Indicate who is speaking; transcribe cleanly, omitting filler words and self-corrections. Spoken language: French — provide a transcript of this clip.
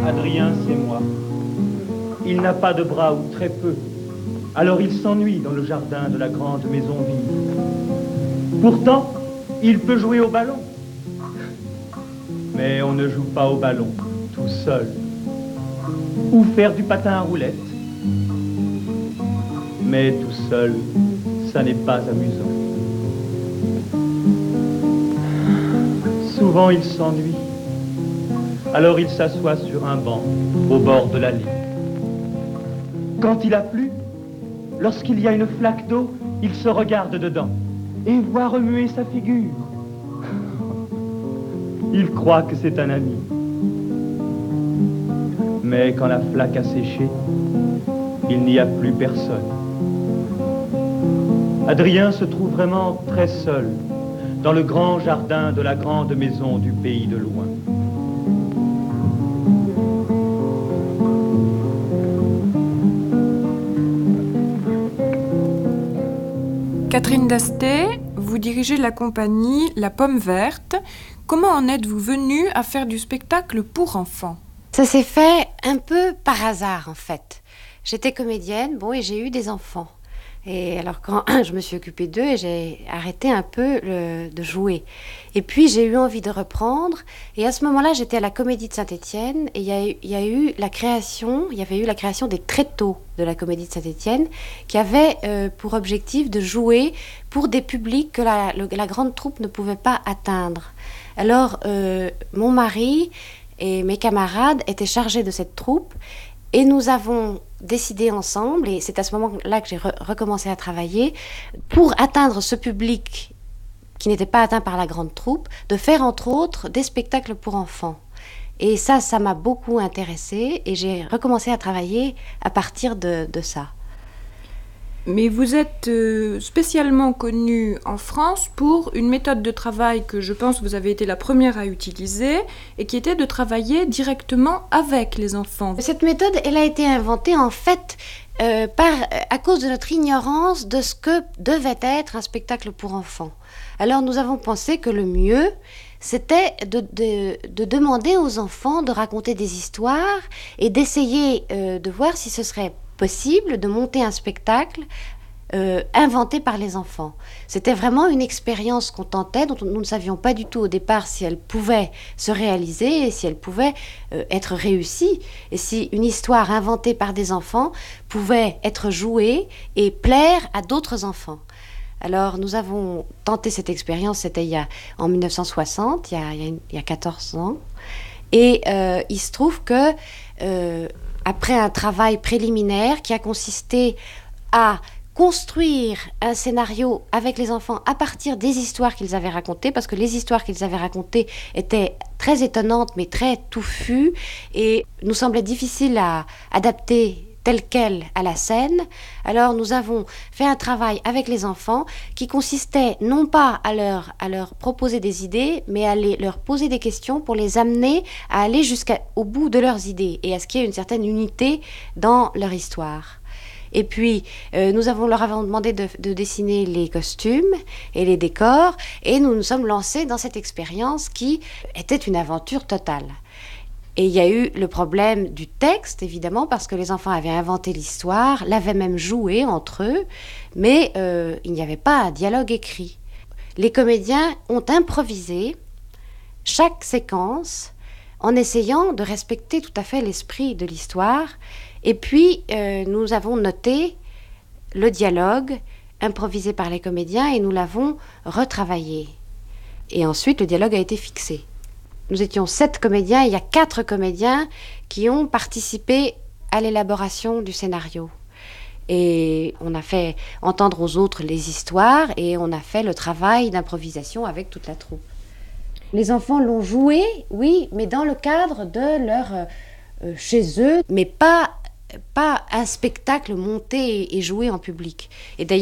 Speaker 1: Adrien, c'est moi. Il n'a pas de bras ou très peu. Alors il s'ennuie dans le jardin de la grande maison vide. Pourtant, il peut jouer au ballon. Mais on ne joue pas au ballon tout seul. Ou faire du patin à roulettes. Mais tout seul, ça n'est pas amusant. Souvent il s'ennuie. Alors il s'assoit sur un banc au bord de l'allée. Quand il a plu, lorsqu'il y a une flaque d'eau, il se regarde dedans et voit remuer sa figure. Il croit que c'est un ami. Mais quand la flaque a séché, il n'y a plus personne. Adrien se trouve vraiment très seul dans le grand jardin de la grande maison du pays de loin.
Speaker 2: Catherine Dastet, vous dirigez la compagnie La Pomme Verte. Comment en êtes-vous venue à faire du spectacle pour enfants ?
Speaker 3: Ça s'est fait un peu par hasard en fait. J'étais comédienne, et j'ai eu des enfants. Et alors quand je me suis occupée d'eux, j'ai arrêté un peu de jouer. Et puis j'ai eu envie de reprendre. Et à ce moment-là, j'étais à la Comédie de Saint-Étienne. Et il y avait eu la création des tréteaux de la Comédie de Saint-Étienne, qui avait pour objectif de jouer pour des publics que la grande troupe ne pouvait pas atteindre. Alors mon mari et mes camarades étaient chargés de cette troupe. Et nous avons décidé ensemble, et c'est à ce moment-là que j'ai recommencé à travailler, pour atteindre ce public qui n'était pas atteint par la grande troupe, de faire entre autres des spectacles pour enfants. Et ça m'a beaucoup intéressée, et j'ai recommencé à travailler à partir de ça.
Speaker 2: Mais vous êtes spécialement connue en France pour une méthode de travail que je pense que vous avez été la première à utiliser et qui était de travailler directement avec les enfants.
Speaker 3: Cette méthode, elle a été inventée en fait à cause de notre ignorance de ce que devait être un spectacle pour enfants. Alors nous avons pensé que le mieux, c'était de demander aux enfants de raconter des histoires et d'essayer de voir si ce serait possible de monter un spectacle inventé par les enfants. C'était vraiment une expérience qu'on tentait, dont nous ne savions pas du tout au départ si elle pouvait se réaliser et si elle pouvait être réussie, et si une histoire inventée par des enfants pouvait être jouée et plaire à d'autres enfants. Alors nous avons tenté cette expérience, c'était en 1960, il y a 14 ans, et il se trouve que après un travail préliminaire qui a consisté à construire un scénario avec les enfants à partir des histoires qu'ils avaient racontées, parce que les histoires qu'ils avaient racontées étaient très étonnantes mais très touffues et nous semblaient difficiles à adapter telle quelle à la scène. Alors nous avons fait un travail avec les enfants qui consistait non pas à leur proposer des idées, mais à leur poser des questions pour les amener à aller jusqu'au bout de leurs idées et à ce qu'il y ait une certaine unité dans leur histoire. Et puis, nous leur avons demandé de dessiner les costumes et les décors, et nous nous sommes lancés dans cette expérience qui était une aventure totale. Et il y a eu le problème du texte, évidemment, parce que les enfants avaient inventé l'histoire, l'avaient même jouée entre eux, mais il n'y avait pas un dialogue écrit. Les comédiens ont improvisé chaque séquence en essayant de respecter tout à fait l'esprit de l'histoire. Et puis, nous avons noté le dialogue improvisé par les comédiens et nous l'avons retravaillé. Et ensuite, le dialogue a été fixé. Nous étions 7 comédiens, et il y a 4 comédiens qui ont participé à l'élaboration du scénario. Et on a fait entendre aux autres les histoires et on a fait le travail d'improvisation avec toute la troupe. Les enfants l'ont joué, oui, mais dans le cadre de leur chez eux, mais pas un spectacle monté et joué en public. Et d'ailleurs,